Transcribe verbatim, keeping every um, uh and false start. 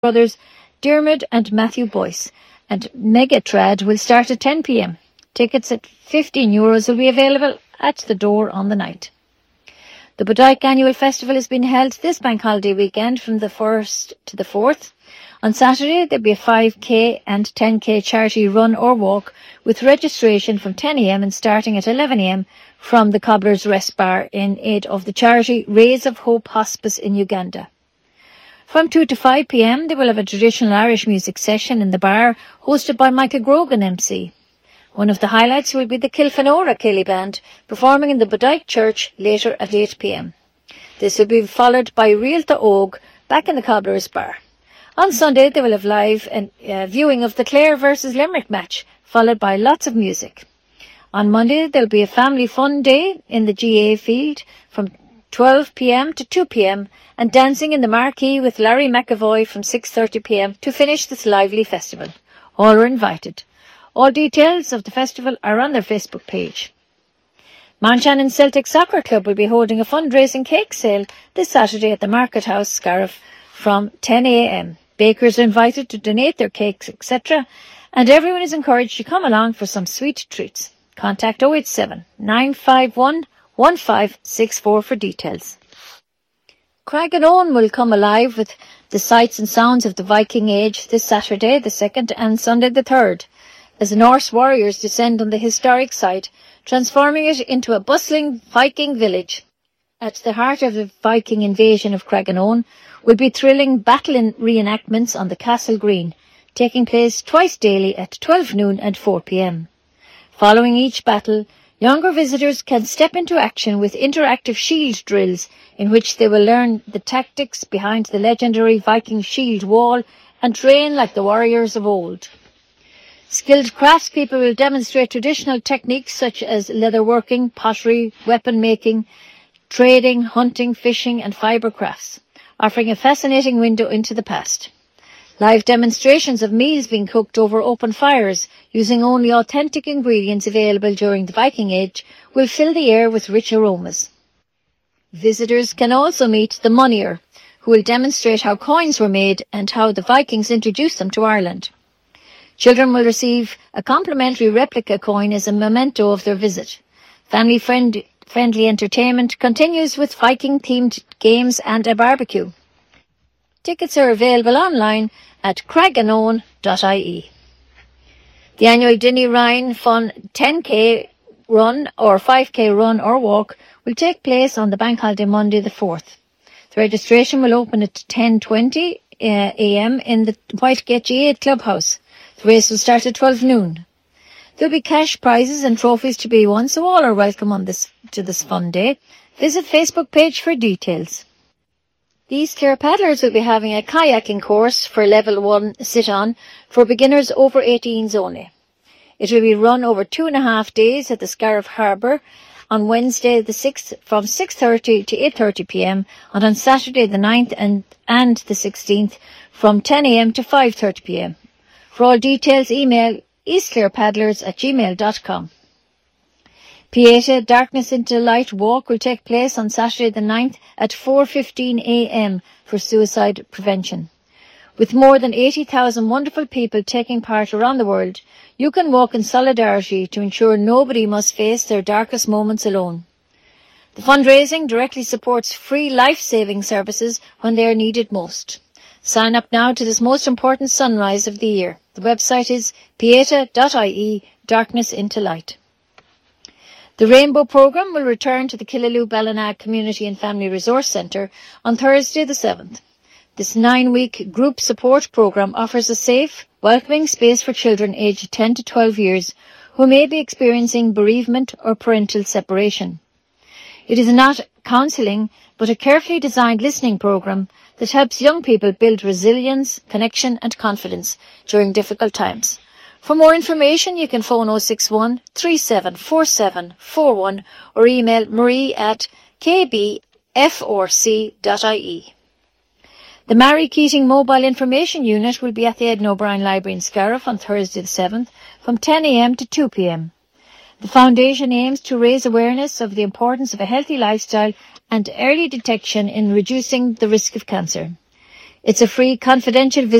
brothers Dermot and Matthew Boyce, and Megatrad will start at ten p.m. Tickets at fifteen euros will be available at the door on the night. The Bodyke Annual Festival is being held this bank holiday weekend from the first to the fourth. On Saturday there'll be a five k and ten k charity run or walk with registration from ten a.m. and starting at eleven a.m. from the Cobbler's Rest Bar in aid of the charity Rays of Hope Hospice in Uganda. From two to five p.m. they will have a traditional Irish music session in the bar hosted by Michael Grogan M C. One of the highlights will be the Kilfenora Kelly Band performing in the Bodyke Church later at eight p.m. This will be followed by Rialta Og back in the Cobbler's Bar. On Sunday they will have live and uh, viewing of the Clare versus Limerick match, followed by lots of music. On Monday there will be a family fun day in the G A field from twelve p.m. to two p.m. and dancing in the marquee with Larry McAvoy from six thirty p.m. to finish this lively festival. All are invited. All details of the festival are on their Facebook page. Manshannon Celtic Soccer Club will be holding a fundraising cake sale this Saturday at the Market House, Scariff, from ten a.m. Bakers are invited to donate their cakes, et cetera, and everyone is encouraged to come along for some sweet treats. Contact oh eight seven, nine five one, one five six four for details. Craganoan will come alive with the sights and sounds of the Viking Age this Saturday the second and Sunday the third, as the Norse warriors descend on the historic site, transforming it into a bustling Viking village. At the heart of the Viking invasion of Craganoan will be thrilling battle reenactments on the Castle Green, taking place twice daily at twelve noon and four p.m. Following each battle, younger visitors can step into action with interactive shield drills in which they will learn the tactics behind the legendary Viking shield wall and train like the warriors of old. Skilled craftspeople will demonstrate traditional techniques such as leatherworking, pottery, weapon making, trading, hunting, fishing and fibre crafts, offering a fascinating window into the past. Live demonstrations of meals being cooked over open fires using only authentic ingredients available during the Viking Age will fill the air with rich aromas. Visitors can also meet the Moneyer, who will demonstrate how coins were made and how the Vikings introduced them to Ireland. Children will receive a complimentary replica coin as a memento of their visit. Family friend friendly entertainment continues with Viking-themed games and a barbecue. Tickets are available online at craganoan dot I E. The annual Dinny Ryan Fun ten k run or five k run or walk will take place on the bank holiday Monday the fourth. The registration will open at ten twenty a.m. in the Whitegate G eight Clubhouse. The race will start at twelve noon. There will be cash prizes and trophies to be won, so all are welcome on this to this fun day. Visit Facebook page for details. The East Clare Paddlers will be having a kayaking course for level one sit-on for beginners over eighteens only. It will be run over two and a half days at the Scariff Harbour on Wednesday the sixth from six thirty to eight thirty p.m. and on Saturday the ninth and, and the sixteenth from ten a.m. to five thirty p.m. For all details, email eastclarepaddlers at gmail dot com. Pieta Darkness into Light Walk will take place on Saturday the ninth at four fifteen a.m. for suicide prevention. With more than eighty thousand wonderful people taking part around the world, you can walk in solidarity to ensure nobody must face their darkest moments alone. The fundraising directly supports free life-saving services when they are needed most. Sign up now to this most important sunrise of the year. The website is pieta dot I E, Darkness into Light. The Rainbow Programme will return to the Killaloe Ballina Community and Family Resource Centre on Thursday the seventh. This nine-week group support programme offers a safe, welcoming space for children aged ten to twelve years who may be experiencing bereavement or parental separation. It is not counselling, but a carefully designed listening programme that helps young people build resilience, connection and confidence during difficult times. For more information, you can phone oh six one, three seven four seven four one or email marie at k b f r c dot I E. The Mary Keating Mobile Information Unit will be at the Edna O'Brien Library in Scariff on Thursday the seventh from ten a.m. to two p.m. The Foundation aims to raise awareness of the importance of a healthy lifestyle and early detection in reducing the risk of cancer. It's a free, confidential visit